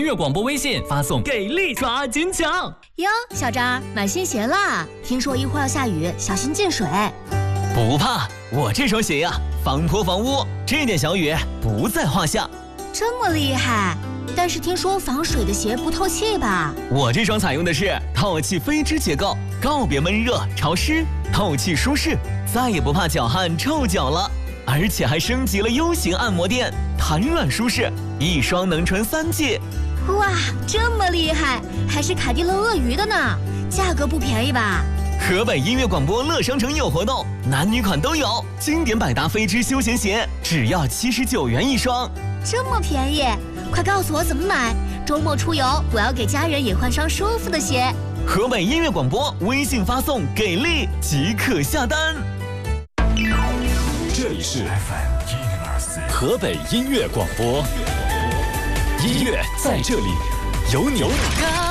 乐广播微信发送给力抓紧抢。 哟，小张买新鞋啦？听说一会儿要下雨，小心进水。 不怕，我这双鞋呀，防泼防污，这点小雨不在话下。 这么厉害？但是听说防水的鞋不透气吧？ 我这双采用的是透气飞织结构，告别闷热潮湿，透气舒适，再也不怕脚汗臭脚了。而且还升级了 U 型按摩垫，弹软舒适，一双能穿3季。 哇，这么厉害，还是凯迪乐鳄鱼的呢，价格不便宜吧？ 河北音乐广播乐商城有活动，男女款都有，经典百搭飞织休闲鞋只要79元一双。 这么便宜，快告诉我怎么买，周末出游我要给家人也换双舒服的鞋。 河北音乐广播微信发送给力即可下单。 这里是 FM 河北音乐广播，音乐在这里有你。